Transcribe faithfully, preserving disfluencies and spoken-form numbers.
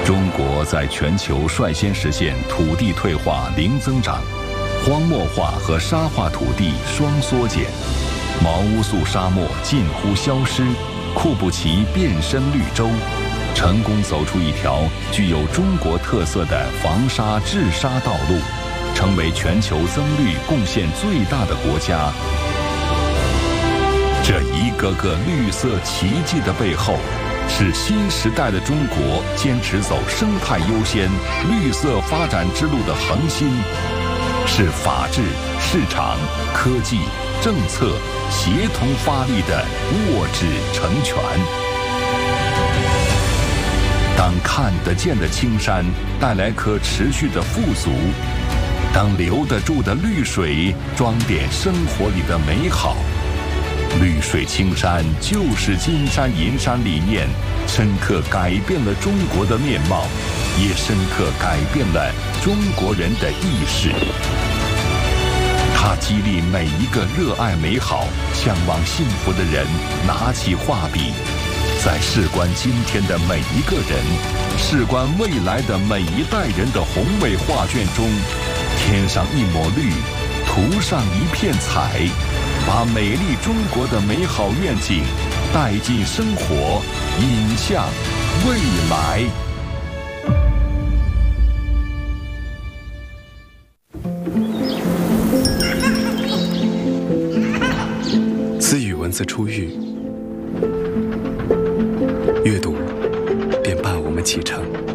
中国在全球率先实现土地退化零增长，荒漠化和沙化土地双缩减，毛乌素沙漠近乎消失，库布齐变身绿洲，成功走出一条具有中国特色的防沙治沙道路，成为全球增绿贡献最大的国家。这一个个绿色奇迹的背后，是新时代的中国坚持走生态优先、绿色发展之路的恒心，是法治、市场、科技、政策协同发力的握指成拳。当看得见的青山带来可持续的富足，当留得住的绿水装点生活里的美好，绿水青山就是金山银山理念，深刻改变了中国的面貌，也深刻改变了中国人的意识。它激励每一个热爱美好、向往幸福的人拿起画笔，在事关今天的每一个人，事关未来的每一代人的宏伟画卷中，添上一抹绿，涂上一片彩，把美丽中国的美好愿景带进生活，引向未来。 自语文字出狱，阅读便伴我们启程。